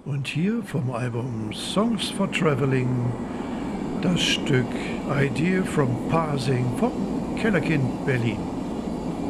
Und hier vom Album Songs for Traveling das Stück Idea from Parsing vom Kellerkind Berlin.